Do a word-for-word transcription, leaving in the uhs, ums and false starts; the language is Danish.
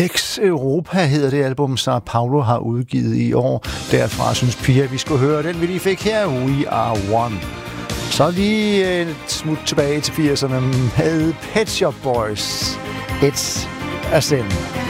Ex Europa hedder det album, Sao Paulo har udgivet i år. Derfra synes Pia, vi skulle høre den, vi lige fik her. We Are One. Så lige et smut tilbage til firserne med Pet Shop Boys. It's a Sin.